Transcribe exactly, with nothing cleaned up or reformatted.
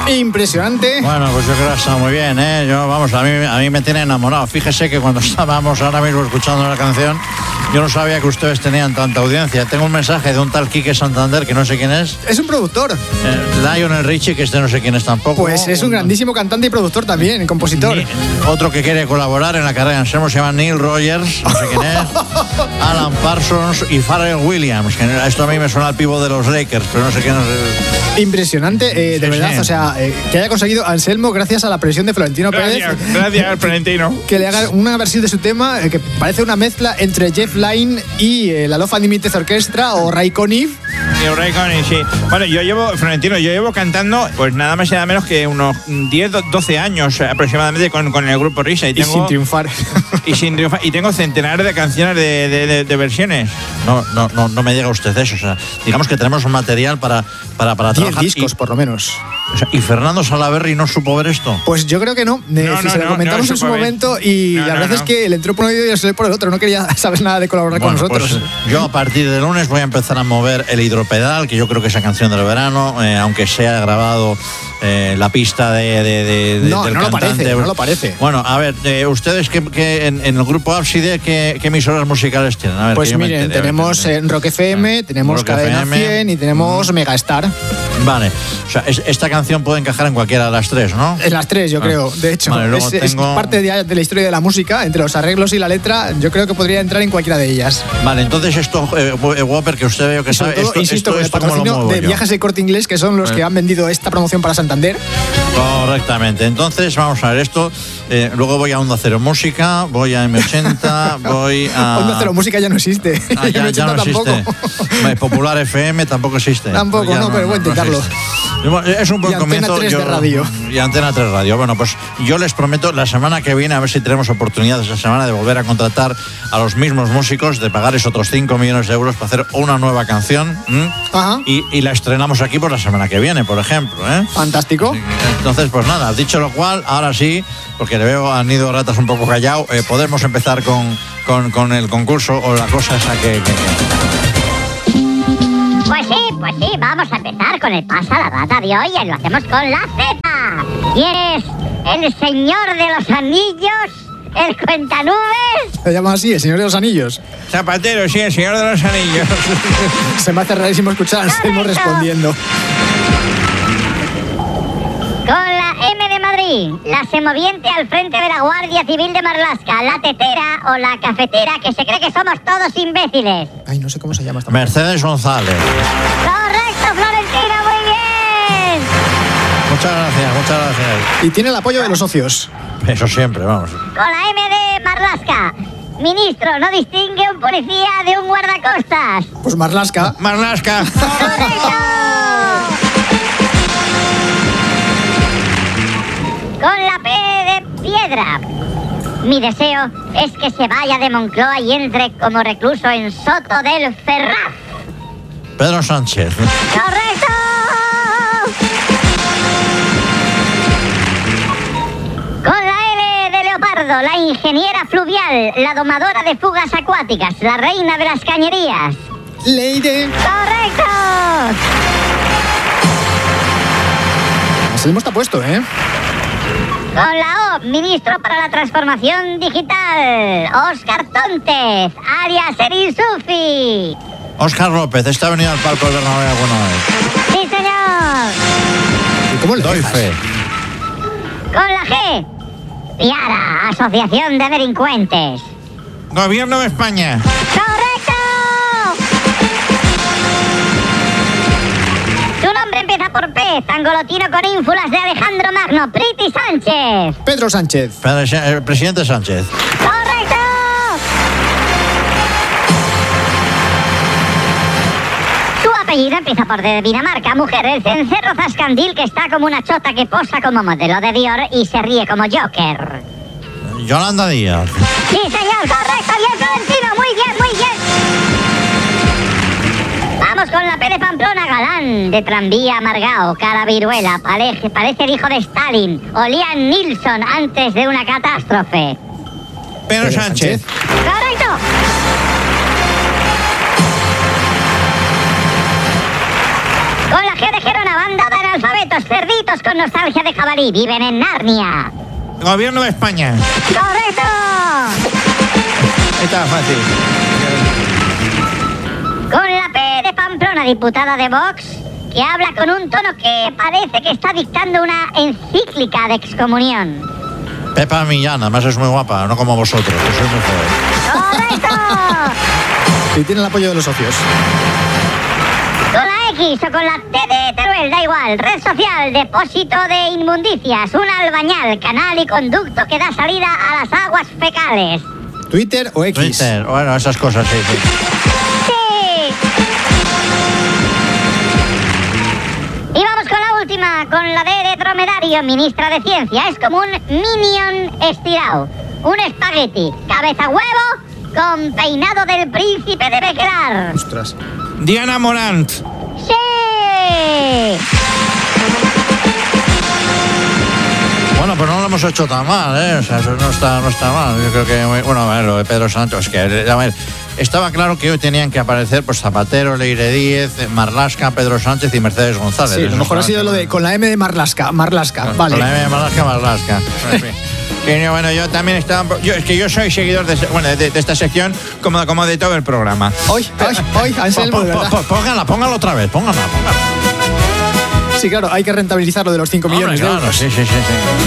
Impresionante. Bueno, pues yo creo que está muy bien, ¿eh? Yo, vamos, a mí, a mí me tiene enamorado. Fíjese que cuando estábamos ahora mismo escuchando la canción, yo no sabía que ustedes tenían tanta audiencia. Tengo un mensaje de un tal Quique Santander, que no sé quién es. Es un productor. Eh, Lionel Richie, que este no sé quién es tampoco. Pues es un grandísimo cantante y productor también, compositor. Ni, otro que quiere colaborar en la carrera en Anselmo se llama Neil Rogers, no sé quién es. Alan Parsons y Pharrell Williams, que esto a mí me suena al pivo de los Lakers, pero no sé quién es. Impresionante, eh, de Sí, verdad, sí. o sea, eh, que haya conseguido Anselmo gracias a la presión de Florentino Gracias, Pérez. gracias, Florentino. Que le haga una versión de su tema eh, que parece una mezcla entre Jeff Lynne y eh, la Love Unlimited Orchestra o Ray Conniff. Y Ray Conniff, sí. Bueno, yo llevo, Florentino, yo llevo cantando pues nada más y nada menos que unos diez, doce años aproximadamente con, con el grupo Risa. Y, Y tengo, sin triunfar. Y sin triunfar. Y tengo centenares de canciones de, de, de, de versiones. No, no, no, no me diga usted eso. O sea, digamos que tenemos un material para, para, para Diez trabajar. discos, y, por lo menos. o sea, ¿y Fernando Salaberry no supo ver esto? Pues yo creo que no. Eh, No, no, se lo no, comentamos no, en su supo ver. momento y No, la no, verdad no. es que le entró por un oído y le salió por el otro. No quería saber nada de colaborar Bueno, con nosotros. pues, yo a partir de lunes voy a empezar a mover el hidropedal, que yo creo que esa canción del verano, eh, aunque sea grabado eh, la pista de, de, de, de- No, del no lo cantante. parece, no lo parece. Bueno, a ver, eh, ustedes que, que en, en el grupo Ábside, ¿qué, qué emisoras musicales tienen? A ver, Pues que yo me miren, entere, a ver, tenemos que- eh, Rock F M, tenemos Rock Cadena F M. cien y tenemos Megastar. Vale, o sea, es- esta canción puede encajar en cualquiera de las tres, ¿no? En las tres, yo Ah. creo. De hecho, Vale, luego es, es tengo- parte de, de la historia de la música, entre los arreglos y la letra. Yo creo que podría entrar en cualquiera de ellas. Vale, entonces esto, eh, eh, Whopper, que usted veo que Y sobre sabe, todo, esto, insisto, esto, con el esto ¿cómo lo patrocinio muevo de yo? Viajes de Corte Inglés, que son los Eh. que han vendido esta promoción para Santander. Correctamente. Entonces, vamos a ver esto. Eh, luego voy a Onda Cero Música, voy a M ochenta, voy a... Onda Cero Música ya no existe. Ah, ya, M ya ochenta no existe. tampoco. Eh, Popular F M tampoco existe. Tampoco, Ya no, pero voy a intentarlo. existe. Bueno, es un buen Y Antena comienzo. tres de radio. Y Antena tres Radio. Bueno, pues yo les prometo la semana que viene, a ver si tenemos oportunidad esa semana de volver a contratar a los mismos músicos, de pagar esos otros cinco millones de euros para hacer una nueva canción. ¿m? Ajá. Y, y la estrenamos aquí por la semana que viene, por ejemplo. ¿eh? Fantástico. Entonces, pues nada, dicho lo cual, ahora sí, porque le veo a Nido Ratas un poco callado, eh, podemos empezar con, con, con el concurso o la cosa esa que... que- que- Pues sí, pues sí, vamos a empezar con el Pasa la Rata de hoy y lo hacemos con la Z. ¿Quién es el señor de los anillos? ¿El cuentanubes? Se llama así, el Señor de los Anillos. Zapatero, sí, el Señor de los Anillos. Se me hace rarísimo escuchar a Anselmo Correcto. respondiendo. Con la M de Madrid, la semoviente al frente de la Guardia Civil de Marlaska, la tetera o la cafetera, que se cree que somos todos imbéciles. Ay, no sé cómo se llama esta mujer. Mercedes González. Correcto, Florentino, muy bien. Muchas gracias, muchas gracias. Y tiene el apoyo de los socios. Eso siempre, vamos. Con la M de Marlaska, ministro, no distingue un policía de un guardacostas. Pues Marlaska. Marlaska. ¡Correcto! Con la P de piedra. Mi deseo es que se vaya de Moncloa y entre como recluso en Soto del Ferraz. Pedro Sánchez. ¡Correcto! Con la L de Leopardo, la ingeniera fluvial, la domadora de fugas acuáticas, la reina de las cañerías. Leire. ¡Correcto! Anselmo está puesto, ¿eh? Con la O, ministro para la transformación digital, Óscar Tóntez, alias Erin Sufi. Óscar López, ¿está venido al palco del Bernabéu alguna vez? Sí, señor. ¿Y cómo le Doy dejas? fe. Con la G, Piara, Asociación de Delincuentes. Gobierno de España. ¡Correcto! Su nombre empieza por P, Zangolotino con ínfulas de Alejandro Magno, Priti Sánchez. Pedro Sánchez. Pedro- eh, presidente Sánchez. ¡Correcto! Su apellido empieza por D de Dinamarca, mujer del cencerro Zascandil que está como una chota que posa como modelo de Dior y se ríe como Joker. Yolanda Díaz. Sí, señor, correcto, bien, Florentino, muy bien, muy bien. Vamos con la P de Pamplona, galán de tranvía amargao, cara viruela, parece, parece el hijo de Stalin, o Liam Nilsson antes de una catástrofe. Pedro Sánchez. ¡Correcto! Con la G de Gerona, banda de analfabetos, cerdito Pajaritos con nostalgia de jabalí viven en Narnia. Gobierno de España. ¡Correcto! Estaba fácil. Con la P de Pamplona, diputada de Vox, que habla con un tono que parece que está dictando una encíclica de excomunión. Pepa Millán, además es muy guapa, no como vosotros, que sois muy feos. ¡Correcto! Y tiene el apoyo de los socios. Con la X o con la T de Teruel, da igual. Red social, depósito de inmundicias, un albañal, canal y conducto que da salida a las aguas fecales. Twitter o X. Twitter, bueno, esas cosas, sí, sí. ¡Sí! Y vamos con la última, con la D de dromedario, ministra de Ciencia. Es como un minion estirado. Un espagueti, cabeza huevo, con peinado del príncipe de Bequelar. Ostras. Diana Morant. ¡Sí! Bueno, pues no lo hemos hecho tan mal, ¿eh? O sea, eso no está, no está mal. Yo creo que, bueno, a ver, lo de Pedro Sánchez, es que, a ver, estaba claro que hoy tenían que aparecer pues Zapatero, Leire Díez, Marlaska, Pedro Sánchez y Mercedes González. Sí, a lo Eso mejor ha está- sido lo de con la M de Marlaska. Marlaska, Con- vale. Con la M de Marlaska, Marlaska. En fin. Que no, bueno, yo también estaba. Yo, es que yo soy seguidor de, bueno, de, de esta sección como, como de todo el programa. Hoy, hoy, hoy, Anselmo, de Po- verdad. po- Póngala, póngala otra vez, póngala, póngala. Sí, claro, hay que rentabilizar lo de los cinco millones Hombre, de claro, euros. sí, sí, sí, sí.